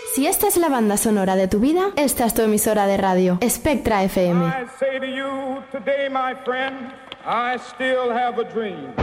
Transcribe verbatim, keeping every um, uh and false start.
Si esta es la banda sonora de tu vida, esta es tu emisora de radio, Spectra F M. I say to you today, my friend, I still have a dream.